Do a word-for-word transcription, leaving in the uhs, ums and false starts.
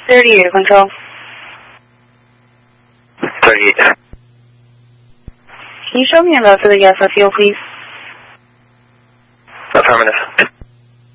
thirty-eight, control. thirty-eight. Can you show me a route for the gas or fuel, please? Affirmative.